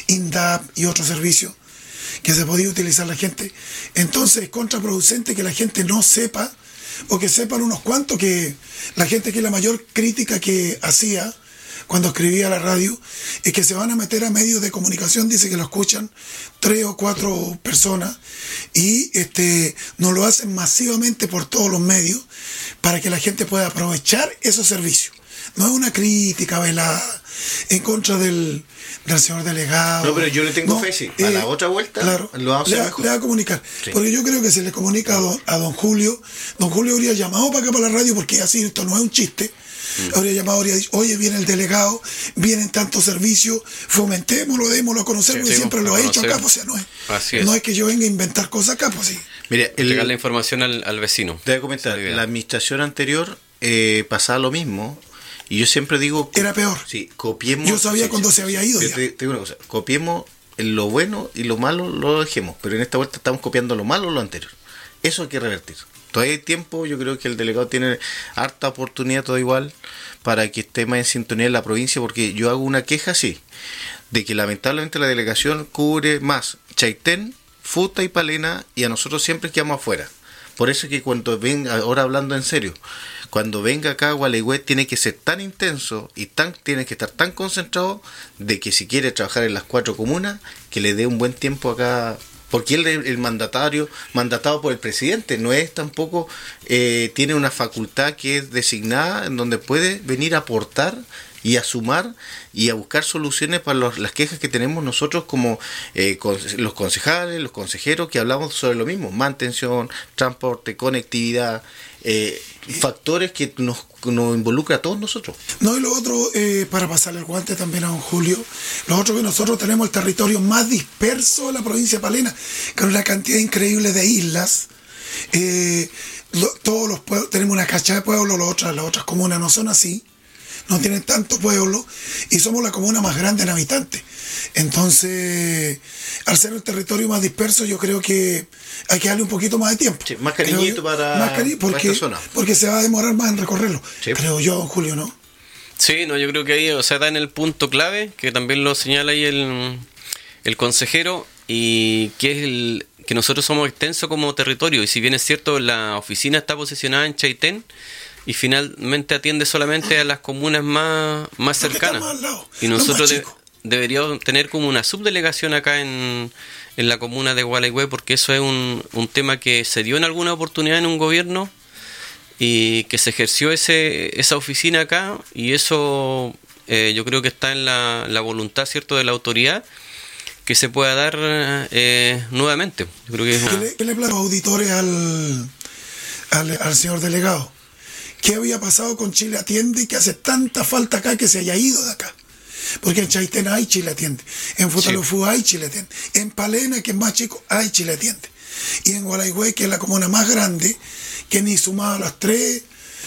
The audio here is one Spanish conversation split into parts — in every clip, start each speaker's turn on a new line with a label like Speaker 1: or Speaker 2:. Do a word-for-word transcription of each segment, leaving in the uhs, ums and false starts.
Speaker 1: INDAP y otros servicios que se podía utilizar la gente. Entonces es contraproducente que la gente no sepa, o que sepan unos cuantos, que la gente, que la mayor crítica que hacía cuando escribía a la radio, es que se van a meter a medios de comunicación, dice que lo escuchan tres o cuatro personas, y este no lo hacen masivamente por todos los medios para que la gente pueda aprovechar esos servicios. No es una crítica velada en contra del, del señor delegado.
Speaker 2: No, pero yo le tengo
Speaker 1: no,
Speaker 2: fe, sí.
Speaker 1: eh,
Speaker 2: A la otra vuelta,
Speaker 1: claro,
Speaker 2: lo vamos a
Speaker 1: le,
Speaker 2: hacer
Speaker 1: va,
Speaker 2: mejor.
Speaker 1: le va a comunicar.
Speaker 2: Sí.
Speaker 1: Porque yo creo que se le comunica a don, a don Julio. Don Julio habría llamado para acá, para la radio, porque así esto no es un chiste. Mm. Habría llamado, habría dicho, oye, viene el delegado, vienen tantos servicios, fomentémoslo, démoslo a conocer, sí, porque sí, siempre lo ha hecho acá, pues, o sea, no es,
Speaker 3: así es.
Speaker 1: No es que yo venga a inventar cosas acá, pues sí.
Speaker 2: Mira, el,
Speaker 3: entregar la información al, al vecino.
Speaker 2: Te voy a comentar, la administración anterior eh, pasaba lo mismo. Y yo siempre digo...
Speaker 1: Era peor.
Speaker 2: Sí, copiemos...
Speaker 1: Yo sabía
Speaker 2: sí,
Speaker 1: cuando
Speaker 2: sí,
Speaker 1: se había
Speaker 2: sí,
Speaker 1: ido
Speaker 2: te,
Speaker 1: ya.
Speaker 2: te, te digo una cosa, copiemos lo bueno y lo malo lo dejemos, pero en esta vuelta estamos copiando lo malo o lo anterior. Eso hay que revertir. Todavía hay tiempo, yo creo que el delegado tiene harta oportunidad todo igual para que esté más en sintonía en la provincia, porque yo hago una queja, sí, de que lamentablemente la delegación cubre más Chaitén, Futa y Palena, y a nosotros siempre quedamos afuera. Por eso es que cuando venga, ahora hablando en serio, cuando venga acá a Gualeguay tiene que ser tan intenso y tan tiene que estar tan concentrado de que si quiere trabajar en las cuatro comunas, que le dé un buen tiempo acá, porque él es el mandatario, mandatado por el presidente, no es tampoco, eh, tiene una facultad que es designada en donde puede venir a aportar y a sumar y a buscar soluciones para los, las quejas que tenemos nosotros como eh, con, los concejales, los consejeros, que hablamos sobre lo mismo, mantención, transporte, conectividad, eh, factores que nos, nos involucra a todos nosotros.
Speaker 1: No, y lo otro, eh, para pasarle el guante también a don Julio, lo otro que nosotros tenemos el territorio más disperso de la provincia de Palena, con una cantidad increíble de islas. Eh, lo, todos los pueblos, tenemos una cachada de pueblos, las otras, las otras comunas no son así. No tienen tanto pueblo y somos la comuna más grande en habitantes. Entonces, al ser el territorio más disperso, yo creo que hay que darle un poquito más de tiempo.
Speaker 2: Sí, más cariñito
Speaker 1: yo,
Speaker 2: para,
Speaker 1: más cari porque,
Speaker 2: para esta zona.
Speaker 1: Porque se va a demorar más en recorrerlo. Sí. Creo yo, don Julio, ¿no?
Speaker 3: Sí, no, yo creo que ahí, o sea, está en el punto clave, que también lo señala ahí el, el consejero, y que es el que nosotros somos extensos como territorio, y si bien es cierto, la oficina está posicionada en Chaitén, y finalmente atiende solamente a las comunas más, más cercanas.
Speaker 1: Lado,
Speaker 3: y nosotros de, deberíamos tener como una subdelegación acá en, en la comuna de Gualeguay, porque eso es un, un tema que se dio en alguna oportunidad en un gobierno y que se ejerció ese esa oficina acá, y eso eh, yo creo que está en la, la voluntad, ¿cierto?, de la autoridad, que se pueda dar eh, nuevamente. Yo creo que es una...
Speaker 1: ¿Qué le, qué le planteó a los auditores al, al, al señor delegado? ¿Qué había pasado con Chile Atiende y que hace tanta falta acá que se haya ido de acá? Porque en Chaitén hay Chile Atiende, en Futalufú sí. hay Chile Atiende, en Palena, que es más chico, hay Chile Atiende, y en Gualeguay, que es la comuna más grande, que ni sumado a las tres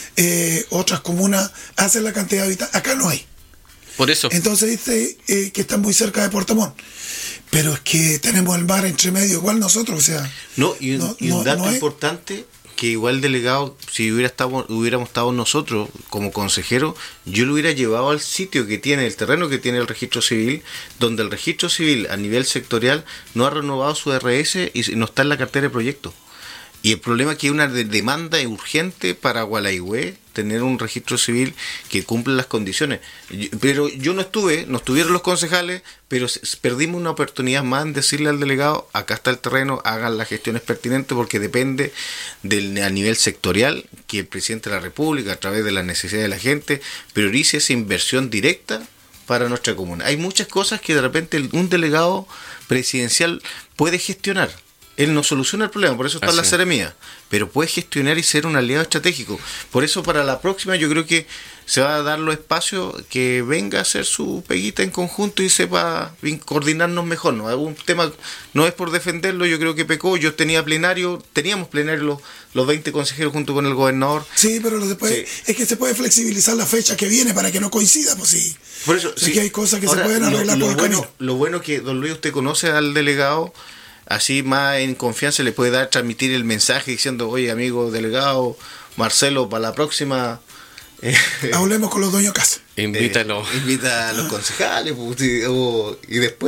Speaker 1: eh, otras comunas hacen la cantidad de habitantes, acá no hay.
Speaker 3: Por eso.
Speaker 1: Entonces dice eh, que están muy cerca de Puerto Montt, pero es que tenemos el mar entre medio, igual nosotros, o sea...
Speaker 2: No, y un, no, y un dato no importante... que igual delegado, si hubiera estado, hubiéramos estado nosotros como consejeros, yo lo hubiera llevado al sitio que tiene, el terreno que tiene el registro civil, donde el registro civil a nivel sectorial no ha renovado su R S y no está en la cartera de proyectos. Y el problema es que hay una de demanda urgente para Gualeguay tener un registro civil que cumpla las condiciones. Pero yo no estuve, no estuvieron los concejales, pero perdimos una oportunidad más en decirle al delegado, acá está el terreno, hagan las gestiones pertinentes, porque depende del, a nivel sectorial que el presidente de la República, a través de las necesidades de la gente, priorice esa inversión directa para nuestra comuna. Hay muchas cosas que de repente un delegado presidencial puede gestionar. Él no soluciona el problema, por eso está en la seremía, pero puede gestionar y ser un aliado estratégico. Por eso para la próxima yo creo que se va a dar los espacios que venga a hacer su peguita en conjunto y sepa coordinarnos mejor. ¿No? Algún tema no es por defenderlo, yo creo que pecó. Yo tenía plenario, teníamos plenario los, los veinte consejeros junto con el gobernador.
Speaker 1: Sí, pero después sí. Es que se puede flexibilizar la fecha que viene para que no coincida, pues sí.
Speaker 2: Por eso,
Speaker 1: o sea,
Speaker 2: sí.
Speaker 1: que hay cosas que ahora, se pueden arreglar
Speaker 2: lo,
Speaker 1: por
Speaker 2: lo
Speaker 1: el
Speaker 2: bueno,
Speaker 1: camino.
Speaker 2: Lo bueno que, don Luis, usted conoce al delegado, así más en confianza le puede dar, transmitir el mensaje diciendo, oye, amigo delegado, Marcelo, para la próxima... Eh,
Speaker 1: hablemos con los dueños de casa.
Speaker 3: Invítalo.
Speaker 2: Eh, invita a los concejales, pues, y, o, y después